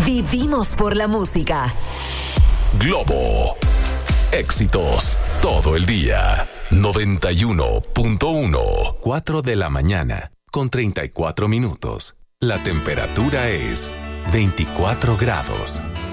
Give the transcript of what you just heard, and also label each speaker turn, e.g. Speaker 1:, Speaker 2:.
Speaker 1: Vivimos por la música.
Speaker 2: Globo. Éxitos todo el día. 91.1. 4 de la mañana con 34 minutos. La temperatura es 24 grados.